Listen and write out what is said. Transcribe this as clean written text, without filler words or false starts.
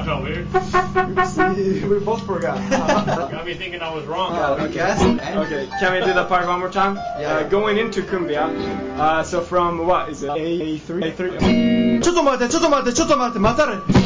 felt weird. We both forgot. Got me thinking I was wrong. Okay, can we do the part one more time? Yeah. Going into Cumbia. So from what is it? A3? ちょっと待って、待たれ。